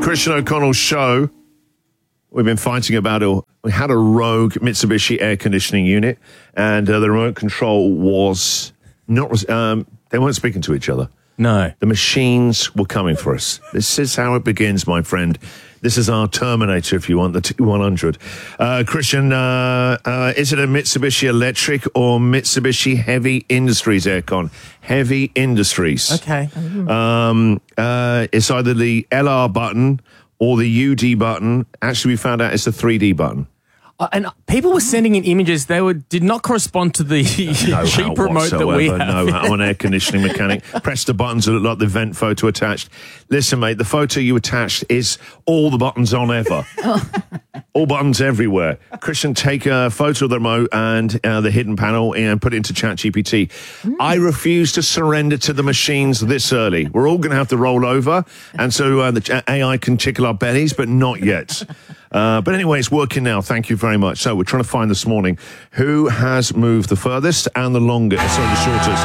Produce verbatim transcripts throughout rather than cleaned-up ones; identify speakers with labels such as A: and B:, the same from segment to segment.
A: Christian O'Connell show. We've been fighting about it. We had a rogue Mitsubishi air conditioning unit, and uh, the remote control was not, um, they weren't speaking to each other.
B: No.
A: The machines were coming for us. This is how it begins, my friend. This is our Terminator, if you want, the T one hundred. Uh, Christian, uh, uh, is it a Mitsubishi Electric or Mitsubishi Heavy Industries aircon? Heavy Industries.
B: Okay.
A: Um, uh, it's either the L R button or the U D button. Actually, we found out it's the three D button.
B: Uh, and people were sending in images. They were did not correspond to the
A: No
B: cheap
A: how
B: remote
A: whatsoever.
B: that we have.
A: No, I'm an air conditioning mechanic. Press the buttons that look like the vent photo attached. Listen, mate, the photo you attached is all the buttons on ever. All buttons everywhere. Christian, take a photo of the remote and uh, the hidden panel and put it into ChatGPT. Mm. I refuse to surrender to the machines this early. We're all going to have to roll over, and so uh, the A I can tickle our bellies, but not yet. Uh, but anyway, it's working now. Thank you very much. So we're trying to find this morning who has moved the furthest and the longest, sorry, the shortest.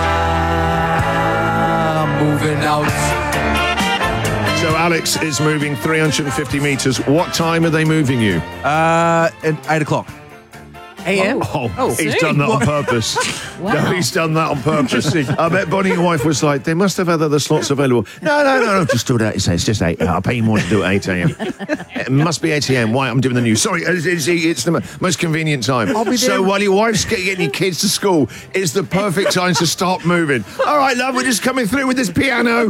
C: I'm moving out.
A: So Alex is moving three hundred fifty metres. What time are they moving you?
C: Uh, at eight o'clock.
B: A M?
A: Oh,
B: Oh,
A: he's
B: soon.
A: done that on purpose.
D: Wow.
A: No, he's done that on purpose. I bet Bonnie, your wife, was like, they must have had other slots available. No, no, no, no, just do it at eight. It's just eight. I'll pay you more to do it at eight a.m. It must be eight a.m. Why? I'm doing the news. Sorry, it's, it's, it's the most convenient time.
C: I'll be there.
A: So while your wife's getting your kids to school, it's the perfect time to start moving. All right, love, we're just coming through with this piano.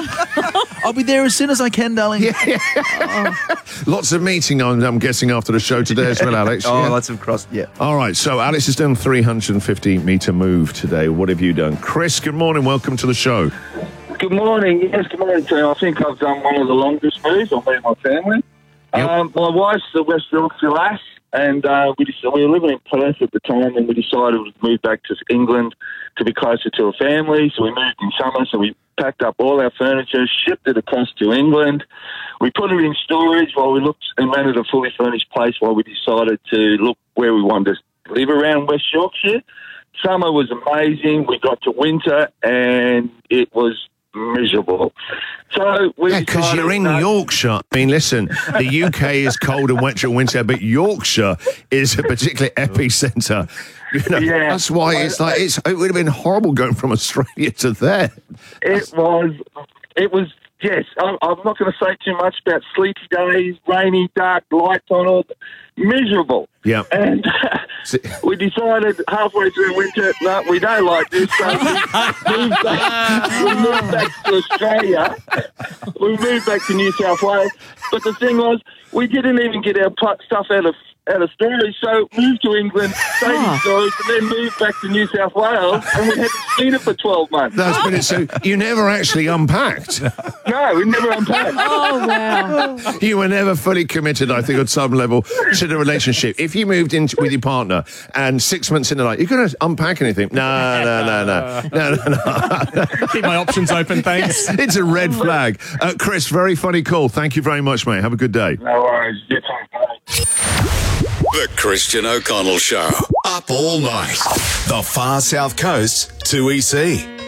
C: I'll be there as soon as I can, darling.
A: Yeah, yeah. Oh. Lots of meeting, I'm, I'm guessing, after the show today as well, Alex.
C: Oh,
A: yeah.
C: lots of cross. Yeah.
A: All right, so Alex has done three hundred fifty metre move today. What have you done? Chris, good morning. Welcome to the show.
E: Good morning. Yes, good morning, team. I think I've done one of the longest moves on me and my family.
A: Yep.
E: Um, my wife's a West Yorkshire lass, and uh, we, just, we were living in Perth at the time, and we decided to move back to England to be closer to a family. So we moved in summer, so we packed up all our furniture, shipped it across to England. We put it in storage while we looked and rented a fully furnished place while we decided to look where we wanted to live around West Yorkshire. Summer was amazing. We got to winter, and it was miserable. So we
A: Yeah, because
E: decided,
A: you're in
E: no,
A: Yorkshire. I mean, listen, the U K is cold and wet during winter, but Yorkshire is a particular epicentre. You know,
E: Yeah.
A: that's why it's like it's. It would have been horrible going from Australia to there.
E: It was, it was, yes, I'm, I'm not going to say too much about sleepy days, rainy, dark, lights on, all miserable.
A: Yeah.
E: And we decided halfway through winter, no, we don't like this. So we moved back, we moved back to Australia. We moved back to New South Wales. But the thing was, we didn't even get our pl- stuff out of out of storage, so moved to England, stayed in storage, and then moved back to New South Wales, and we hadn't seen it for twelve months.
A: That's been it. So you never actually unpacked.
E: No, we never unpacked.
D: Oh, wow.
A: You were never fully committed, I think, on some level to the relationship. If you moved in with your partner and six months in the night, you're going to unpack anything? No, no, no, no, no, no, no.
B: Keep my options open, thanks.
A: It's a red flag. Uh, Chris, very funny call. Thank you very much, mate. Have a good day.
E: No worries. You too, mate.
F: The Christian O'Connell Show. Up all night. The Far South Coast two E C.